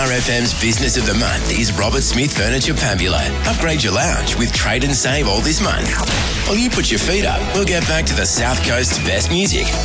RFM's Business of the Month is Robert Smith Furniture Pambulo. Upgrade your lounge with trade and save all this month. While you put your feet up, we'll get back to the South Coast's best music.